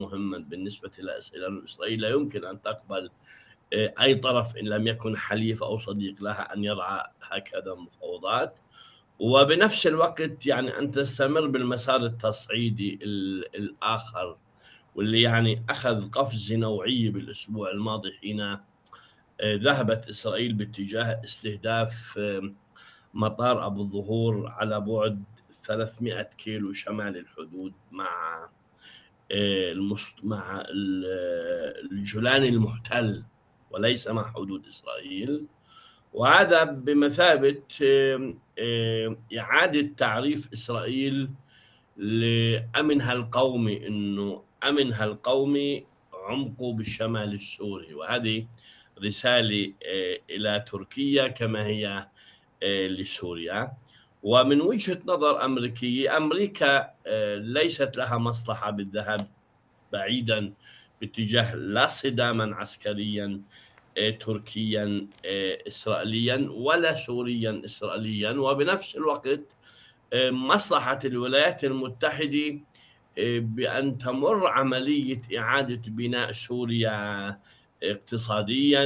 مهما بالنسبة لها، لأن إسرائيل لا يمكن أن تقبل أي طرف إن لم يكن حليف أو صديق لها أن يرعى هكذا مفاوضات، وبنفس الوقت يعني أن تستمر بالمسار التصعيدي الآخر، واللي يعني أخذ قفزة نوعية بالأسبوع الماضي حين ذهبت إسرائيل باتجاه استهداف مطار أبو الظهور على بعد 300 كيلو شمال الحدود مع الجولان المحتل، وليس مع حدود إسرائيل. وهذا بمثابة إعادة تعريف إسرائيل لأمنها القومي، أنه أمنها القومي عمقه بالشمال السوري، وهذه رسالة إلى تركيا كما هي لسوريا. ومن وجهة نظر أمريكية، أمريكا ليست لها مصلحة بالذهاب بعيدا باتجاه لا صداما عسكريا تركيا إسرائيليا ولا سوريا إسرائيليا، وبنفس الوقت مصلحة الولايات المتحدة بأن تمر عملية إعادة بناء سوريا اقتصاديا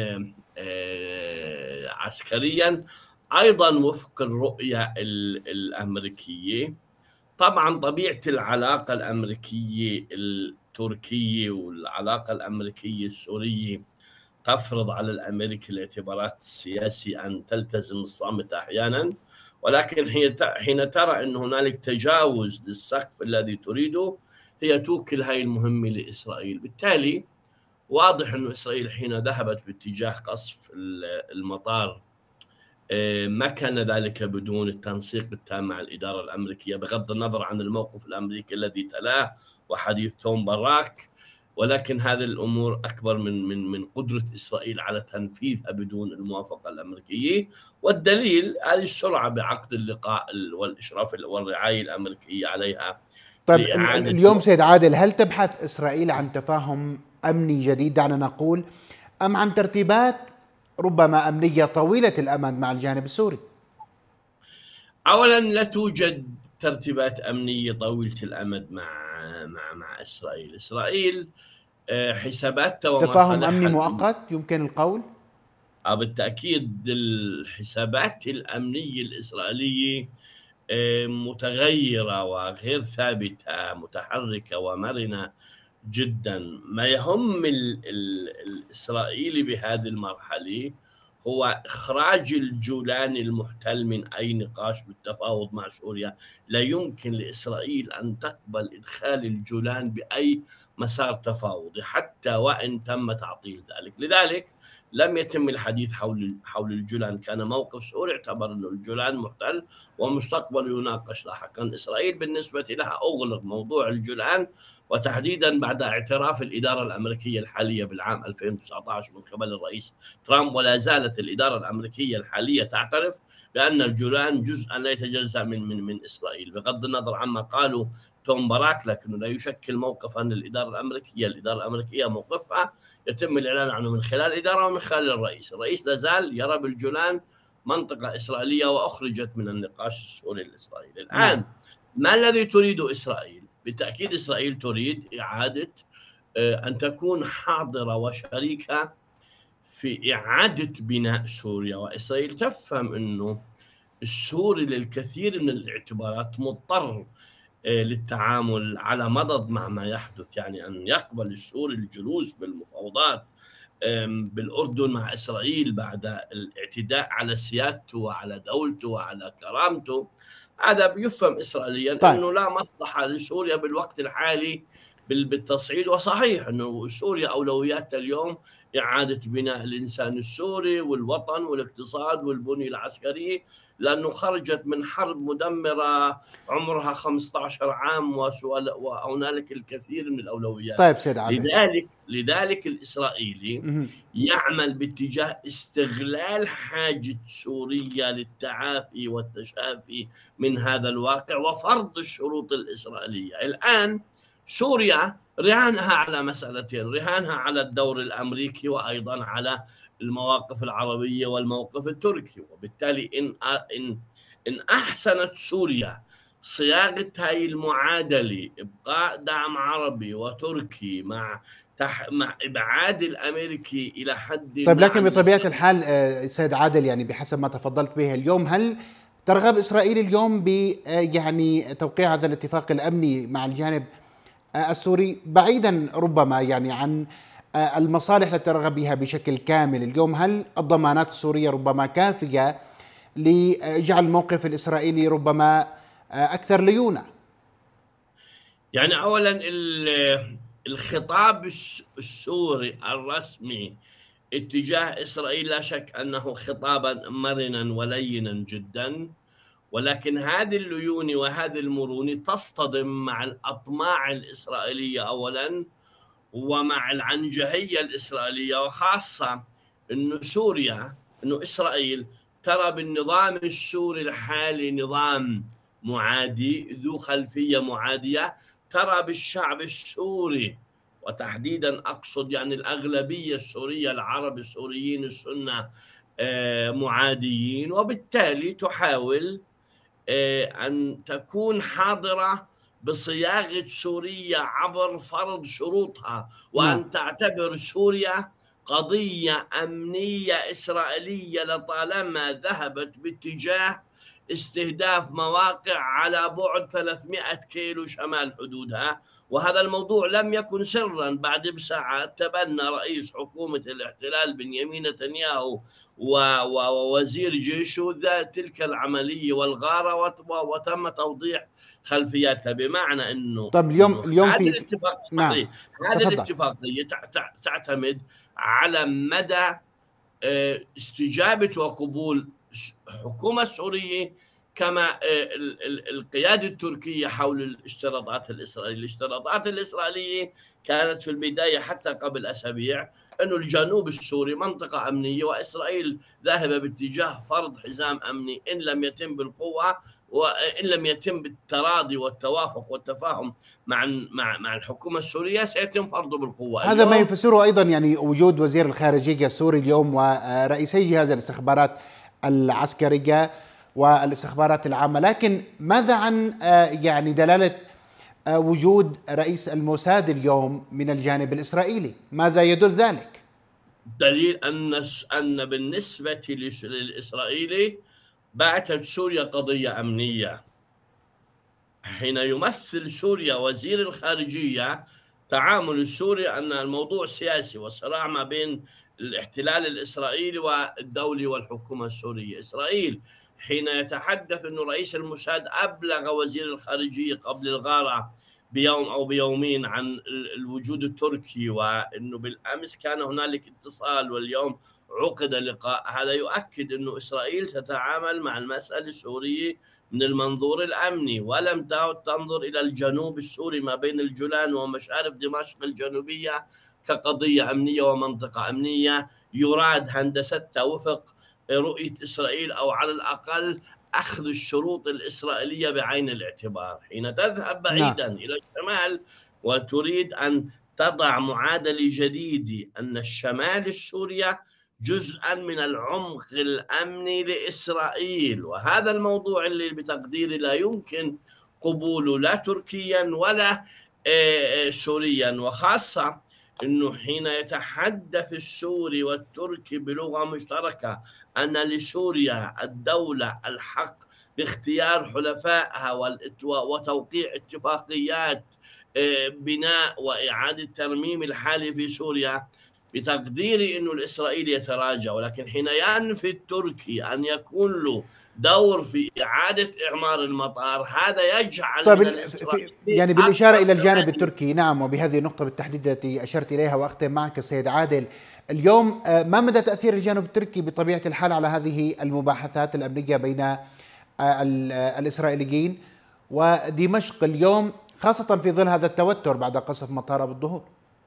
عسكريا، أيضا وفق الرؤية الأمريكية. طبعا طبيعة العلاقة الأمريكية التركية والعلاقة الأمريكية السورية تفرض على الأمريكي الاعتبارات السياسية أن تلتزم الصامت أحيانا، ولكن حين ترى أن هنالك تجاوز للسقف الذي تريده هي توكل هاي المهمة لإسرائيل. بالتالي واضح أن إسرائيل حين ذهبت باتجاه قصف المطار ما كان ذلك بدون التنسيق التام مع الإدارة الأمريكية، بغض النظر عن الموقف الأمريكي الذي تلاه وحديث توم باراك، ولكن هذه الأمور أكبر من قدرة إسرائيل على تنفيذها بدون الموافقة الأمريكية. والدليل هذه السرعة بعقد اللقاء والإشراف والرعاية الأمريكية عليها. طيب اليوم سيد عادل، هل تبحث إسرائيل عن تفاهم أمني جديد دعنا نقول، أم عن ترتيبات ربما أمنية طويلة الأمد مع الجانب السوري؟ أولا لا توجد ترتيبات أمنية طويلة الأمد مع إسرائيل. إسرائيل حساباتها ومصالحها تفاهم أمني مؤقت يمكن القول؟ بالتأكيد الحسابات الأمنية الإسرائيلية متغيرة وغير ثابتة، متحركة ومرنة جدا. ما يهم الإسرائيلي بهذه المرحلة هو إخراج الجولان المحتل من أي نقاش بالتفاوض مع سوريا. لا يمكن لإسرائيل أن تقبل إدخال الجولان بأي مسار تفاوضي حتى وإن تم تعطيل ذلك. لذلك لم يتم الحديث حول الجولان. كان موقف سوري اعتبر أن الجولان محتل ومستقبل يناقش لاحقا. إسرائيل بالنسبة لها أغلق موضوع الجولان، وتحديدا بعد اعتراف الإدارة الأمريكية الحالية بالعام 2019 من قبل الرئيس ترامب. ولا زالت الإدارة الأمريكية الحالية تعترف بأن الجولان جزءا لا يتجزأ من إسرائيل، بغض النظر عما قالوا توم باراك، لكنه لا يشكل موقفا للإدارة الأمريكية. الإدارة الأمريكية موقفها يتم الإعلان عنه من خلال الإدارة ومن خلال الرئيس. الرئيس لا زال يرى بالجولان منطقة إسرائيلية وأخرجت من النقاش السوري الإسرائيلي. الآن ما الذي تريد إسرائيل؟ بالتأكيد إسرائيل تريد إعادة أن تكون حاضرة وشريكة في إعادة بناء سوريا. وإسرائيل تفهم أنه السوري للكثير من الاعتبارات مضطر للتعامل على مضض مع ما يحدث، يعني أن يقبل السوري الجلوس بالمفاوضات بالأردن مع إسرائيل بعد الاعتداء على سيادته وعلى دولته وعلى كرامته. هذا بيفهم إسرائيليا أنه لا مصلحة لسوريا بالوقت الحالي بالتصعيد. وصحيح أنه سوريا أولوياتها اليوم إعادة بناء الإنسان السوري والوطن والاقتصاد والبنية العسكرية، لأنه خرجت من حرب مدمرة عمرها 15 عام وهنالك الكثير من الأولويات. طيب سيد عادل، لذلك الإسرائيلي يعمل باتجاه استغلال حاجة سوريا للتعافي والتشافي من هذا الواقع وفرض الشروط الإسرائيلية. الآن سوريا رهانها على مسألتين: رهانها على الدور الأمريكي وأيضا على المواقف العربية والموقف التركي. وبالتالي إن أحسنت سوريا صياغة هاي المعادلة، إبقاء دعم عربي وتركي مع إبعاد الأمريكي إلى حد طيب، ما لكن عن بطبيعة إسرائيل. الحال سيد عادل، يعني بحسب ما تفضلت به اليوم، هل ترغب إسرائيل اليوم ب يعني توقيع هذا الاتفاق الأمني مع الجانب السوري، بعيدا ربما يعني عن المصالح التي ترغب بها بشكل كامل اليوم؟ هل الضمانات السورية ربما كافية لجعل الموقف الإسرائيلي ربما أكثر ليونة؟ يعني أولا الخطاب السوري الرسمي اتجاه إسرائيل لا شك أنه خطابا مرنا ولينا جدا، ولكن هذه الليونة وهذه المرونة تصطدم مع الأطماع الإسرائيلية أولا، ومع العنجهية الإسرائيلية، وخاصة أنه إسرائيل ترى بالنظام السوري الحالي نظام معادي ذو خلفية معادية، ترى بالشعب السوري وتحديدا أقصد يعني الأغلبية السورية، العرب السوريين السنة معاديين، وبالتالي تحاول أن تكون حاضرة بصياغة سوريا عبر فرض شروطها، نعم. وأن تعتبر سوريا قضية أمنية إسرائيلية لطالما ذهبت باتجاه استهداف مواقع على بعد 300 كيلو شمال حدودها. وهذا الموضوع لم يكن سرا، بعد بساعات تبنى رئيس حكومة الاحتلال بنيامين نتنياهو ووزير جيشه تلك العملية والغارة، وتم توضيح خلفياتها، بمعنى طب انه اليوم هذه في الاتفاق، نعم، هذه تفضل. الاتفاقية تعتمد على مدى استجابة وقبول الحكومة السورية كما القيادة التركية حول الاشتراطات الإسرائيلية. الاشتراطات الإسرائيلية كانت في البداية حتى قبل أسابيع أنه الجنوب السوري منطقة أمنية، وإسرائيل ذاهبة باتجاه فرض حزام أمني إن لم يتم بالقوة، وإن لم يتم بالتراضي والتوافق والتفاهم مع الحكومة السورية سيتم فرضه بالقوة. هذا ما اليوم يفسره أيضا يعني وجود وزير الخارجية السوري اليوم ورئيسي جهاز الاستخبارات العسكرية والاستخبارات العامة، لكن ماذا عن يعني دلالة وجود رئيس الموساد اليوم من الجانب الإسرائيلي؟ ماذا يدل ذلك؟ دليل أن بالنسبة للإسرائيلي باتت سوريا قضية أمنية. حين يمثل سوريا وزير الخارجية تعامل السوري أن الموضوع سياسي وصراع ما بين الاحتلال الإسرائيلي والدولي والحكومة السورية. إسرائيل حين يتحدث أن رئيس الموساد أبلغ وزير الخارجية قبل الغارة بيوم أو بيومين عن الوجود التركي، وأنه بالأمس كان هنالك اتصال واليوم عقد لقاء، هذا يؤكد أن إسرائيل تتعامل مع المسألة السورية من المنظور الأمني، ولم تعد تنظر إلى الجنوب السوري ما بين الجولان ومشارف دمشق الجنوبية كقضية أمنية ومنطقة أمنية يراد هندستها وفق رؤية إسرائيل، أو على الأقل أخذ الشروط الإسرائيلية بعين الاعتبار. حين تذهب نعم. بعيدا إلى الشمال وتريد أن تضع معادلة جديدة أن الشمال السوري جزءا من العمق الأمني لإسرائيل، وهذا الموضوع اللي بتقديري لا يمكن قبوله لا تركيا ولا سوريا، وخاصة أنه حين يتحدث السوري والتركي بلغة مشتركة أن لسوريا الدولة الحق باختيار حلفائها وتوقيع اتفاقيات بناء وإعادة ترميم الحالة في سوريا، بتقديري أنه الإسرائيلي يتراجع. ولكن حين ينفي التركي أن يكون له دور في إعادة إعمار المطار، هذا يجعل طيب من الإسرائيلي يعني بالإشارة أكثر إلى الجانب تمادي. التركي، نعم، وبهذه النقطة بالتحديد التي أشرت إليها، وأختم معك السيد عادل اليوم، ما مدى تأثير الجانب التركي بطبيعة الحال على هذه المباحثات الأمنية بين الإسرائيليين ودمشق اليوم، خاصة في ظل هذا التوتر بعد قصف مطار أبو الظهور؟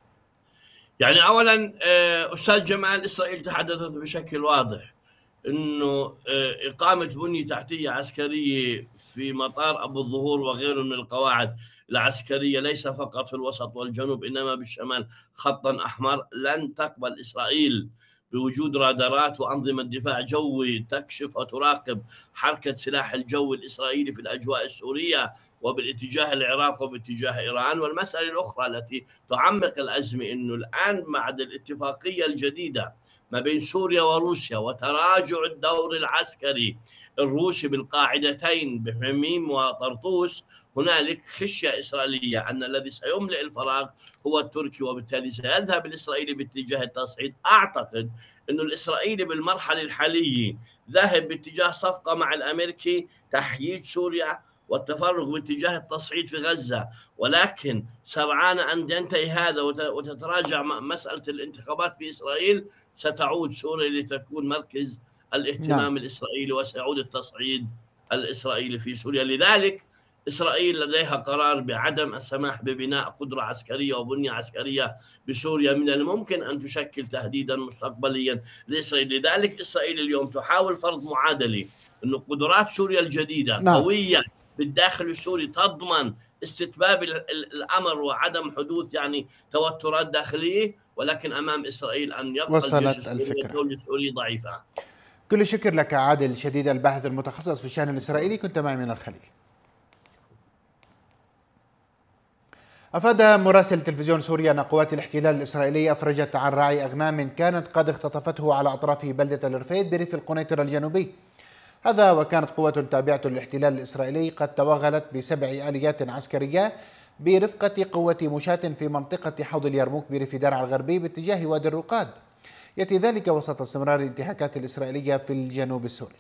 يعني أولا أستاذ جمال، إسرائيل تحدثت بشكل واضح أنه إقامة بنية تحتية عسكرية في مطار أبو الظهور وغيره من القواعد العسكرية ليس فقط في الوسط والجنوب إنما بالشمال خطا أحمر لن تقبل إسرائيل بوجود رادارات وأنظمة دفاع جوي تكشف وتراقب حركة سلاح الجو الإسرائيلي في الأجواء السورية وبالاتجاه العراق وباتجاه إيران. والمسألة الأخرى التي تعمق الأزمة أنه الآن بعد الاتفاقية الجديدة ما بين سوريا وروسيا وتراجع الدور العسكري الروسي بالقاعدتين بحميم وطرطوس، هنالك خشية إسرائيلية أن الذي سيملئ الفراغ هو التركي، وبالتالي سيذهب الإسرائيلي باتجاه التصعيد. أعتقد أن الإسرائيلي بالمرحلة الحالية ذاهب باتجاه صفقة مع الأمريكي تحييد سوريا والتفرغ باتجاه التصعيد في غزة، ولكن سرعان أن ينتهي هذا وتتراجع مسألة الانتخابات في إسرائيل ستعود سوريا لتكون مركز نعم. الاهتمام الإسرائيلي وسيعود التصعيد الإسرائيلي في سوريا. لذلك إسرائيل لديها قرار بعدم السماح ببناء قدرة عسكرية وبنية عسكرية بسوريا من الممكن أن تشكل تهديدا مستقبليا لإسرائيل. لذلك إسرائيل اليوم تحاول فرض معادلة أن قدرات سوريا الجديدة نعم. قوية بالداخل السوري تضمن استتباب الأمر وعدم حدوث يعني توترات داخلية، ولكن أمام إسرائيل أن يبقى الجيش وصلت السوري الفكرة. والدولة السورية ضعيفة. كل الشكر لك عادل شديد البحث المتخصص في الشأن الإسرائيلي، كنت معي من الخليل. أفاد مراسل تلفزيون سوريا أن قوات الاحتلال الإسرائيلي أفرجت عن راعي أغنام كانت قد اختطفته على أطراف بلدة الرفيد بريف القنيطرة الجنوبي. هذا وكانت قوة تابعة للاحتلال الإسرائيلي قد توغلت ب7 آليات عسكرية برفقة قوة مشاة في منطقة حوض اليرموك بريف درعا الغربي باتجاه وادي الرقاد. يأتي ذلك وسط استمرار الانتهاكات الإسرائيلية في الجنوب السوري.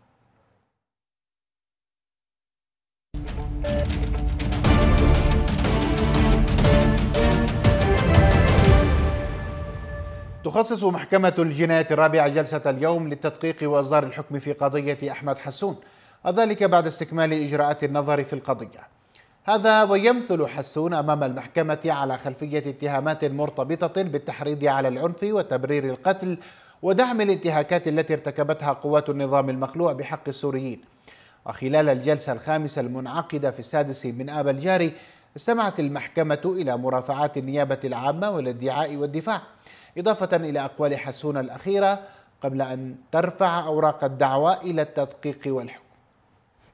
تخصص محكمة الجناية الرابعة جلسة اليوم للتدقيق وإصدار الحكم في قضية أحمد حسون، وذلك بعد استكمال إجراءات النظر في القضية. هذا ويمثل حسون أمام المحكمة على خلفية اتهامات مرتبطة بالتحريض على العنف وتبرير القتل ودعم الانتهاكات التي ارتكبتها قوات النظام المخلوع بحق السوريين. وخلال الجلسة الخامسة المنعقدة في 6 من آب الجاري استمعت المحكمة إلى مرافعات النيابة العامة والادعاء والدفاع، إضافة إلى أقوال حسون الأخيرة قبل أن ترفع أوراق الدعوى إلى التدقيق والحكم.